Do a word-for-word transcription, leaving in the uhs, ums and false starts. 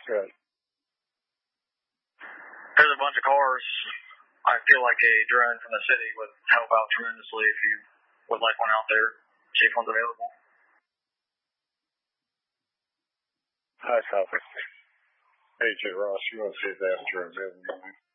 Good. There's a bunch of cars. I feel like a drone from the city would help out tremendously if you would like one out there. See if one's available. Hi, copy. Hey, J. Ross, you want to see if they have a drone available?